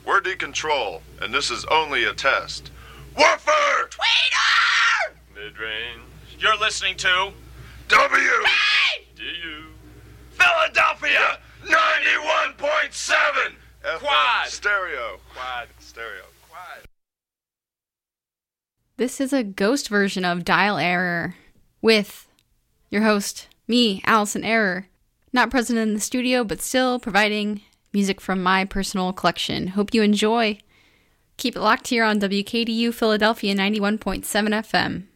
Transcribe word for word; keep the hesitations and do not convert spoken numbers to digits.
We're D-Control, and this is only a test. Woofer! Tweeter! Mid-range. You're listening to W! Hey! D U Philadelphia ninety-one point seven! Quad. Stereo. Quad. Stereo. Quad. This is a ghost version of Dial Error with your host, me, Allison Error. Not present in the studio, but still providing music from my personal collection. Hope you enjoy. Keep it locked here on W K D U Philadelphia ninety-one point seven F M.